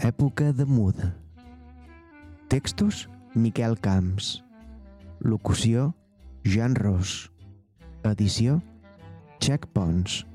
Època de muda. Textos: Miquel Camps. Locució: Jan Ros. Edició: Check Pons.